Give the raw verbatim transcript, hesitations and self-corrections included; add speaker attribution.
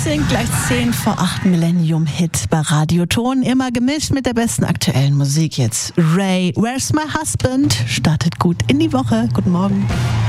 Speaker 1: sind gleich zehn vor acht, Millennium-Hit bei Radioton. Immer gemischt mit der besten aktuellen Musik. Jetzt Ray, Where's My Husband? Startet gut in die Woche. Guten Morgen.